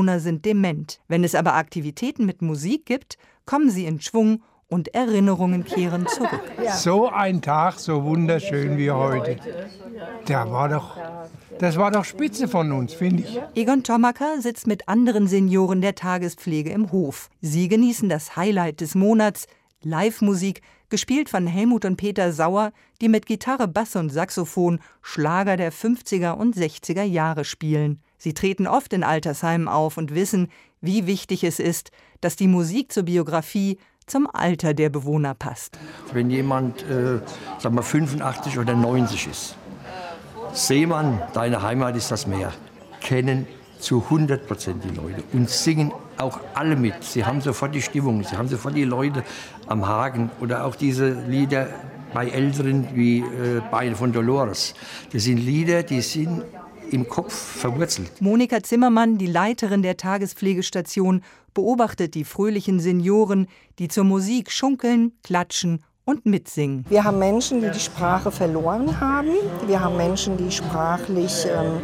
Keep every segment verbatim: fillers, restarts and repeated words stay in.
Bewohner sind dement. Wenn es aber Aktivitäten mit Musik gibt, kommen sie in Schwung und Erinnerungen kehren zurück. So ein Tag, so wunderschön wie heute. Der war doch, das war doch spitze von uns, finde ich. Egon Tommaker sitzt mit anderen Senioren der Tagespflege im Hof. Sie genießen das Highlight des Monats, Live-Musik, gespielt von Helmut und Peter Sauer, die mit Gitarre, Bass und Saxophon Schlager der fünfziger und sechziger Jahre spielen. Sie treten oft in Altersheimen auf und wissen, wie wichtig es ist, dass die Musik zur Biografie zum Alter der Bewohner passt. Wenn jemand äh, sagen wir fünfundachtzig oder neunzig ist, Seemann, deine Heimat ist das Meer, kennen zu hundert Prozent die Leute und singen auch alle mit. Sie haben sofort die Stimmung, sie haben sofort die Leute am Haken oder auch diese Lieder bei Älteren wie äh, Beine von Dolores. Das sind Lieder, die sind im Kopf verwurzelt. Monika Zimmermann, die Leiterin der Tagespflegestation, beobachtet die fröhlichen Senioren, die zur Musik schunkeln, klatschen und mitsingen. Wir haben Menschen, die die Sprache verloren haben. Wir haben Menschen, die sprachlich ähm,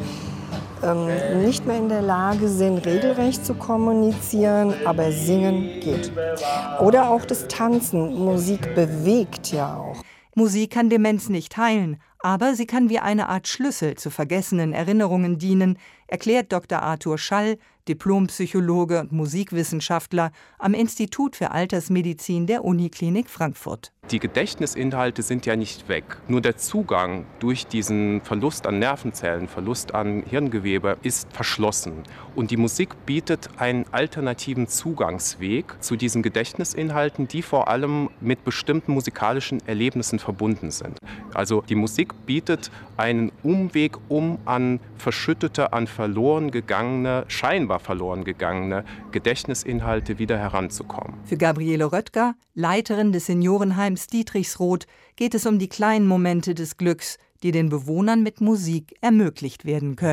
ähm, nicht mehr in der Lage sind, regelrecht zu kommunizieren, aber singen geht. Oder auch das Tanzen. Musik bewegt ja auch. Musik kann Demenz nicht heilen, aber sie kann wie eine Art Schlüssel zu vergessenen Erinnerungen dienen, erklärt Doktor Arthur Schall, Diplompsychologe und Musikwissenschaftler am Institut für Altersmedizin der Uniklinik Frankfurt. Die Gedächtnisinhalte sind ja nicht weg. Nur der Zugang durch diesen Verlust an Nervenzellen, Verlust an Hirngewebe ist verschlossen. Und die Musik bietet einen alternativen Zugangsweg zu diesen Gedächtnisinhalten, die vor allem mit bestimmten musikalischen Erlebnissen verbunden sind. Also die Musik bietet einen Umweg, um an verschüttete, an verloren gegangene, scheinbar verloren gegangene Gedächtnisinhalte wieder heranzukommen. Für Gabriele Röttger, Leiterin des Seniorenheims Dietrichsroth, geht es um die kleinen Momente des Glücks, die den Bewohnern mit Musik ermöglicht werden können.